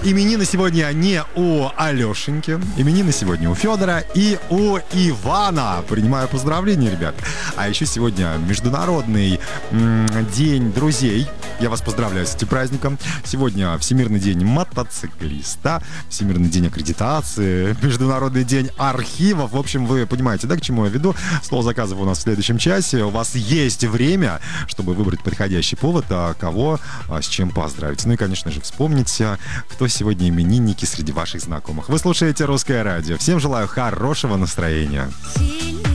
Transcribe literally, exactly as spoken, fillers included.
именины сегодня не у Алешеньки, именины сегодня у Федора и у Ивана. Принимаю поздравления, ребят. А еще сегодня Международный м- день друзей. Я вас поздравляю с этим праздником. Сегодня Всемирный день мотоциклиста, Всемирный день аккредитации, Международный день архивов. В общем, вы понимаете, да, к чему я веду. Слово заказов у нас в следующем часе. У вас есть время, чтобы выбрать подходящий повод, а кого а, с чем поздравить. Ну и, конечно же, вспомните, кто сегодня именинники среди ваших знакомых. Вы слушаете «Русское радио». Всем желаю хорошего настроения.